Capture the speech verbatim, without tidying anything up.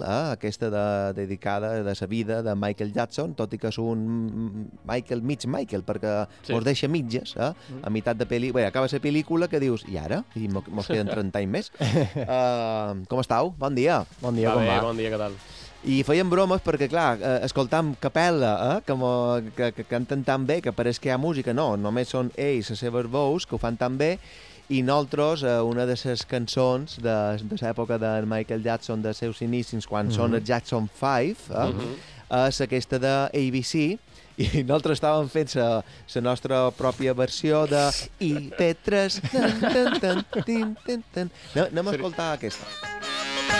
eh? aquesta de, dedicada de la vida de Michael Jackson, tot i que és un Michael, mig Michael, perquè sí. mos deixa mitges, eh? Mm. a meitat de pel·lícula. Bé, acaba la pel·lícula que dius, i ara? I mos queden trenta anys més. uh, com estàu? Bon dia. Bon dia, va com bé, va? Bon dia, què tal? I feien bromes perquè, clar, eh, escoltam capella, eh, que, mo, que, que canten tan bé que pareix que hi ha música. No, només són ells, les seves veus, que ho fan tan bé, i nosaltres, eh, una de les cançons de, de l'època de Michael Jackson, dels seus inicis, quan mm -hmm. són els Jackson five, eh, mm -hmm. és aquesta de A B C, i nosaltres estàvem fent la nostra pròpia versió de I P tres. Anem a escoltar aquesta.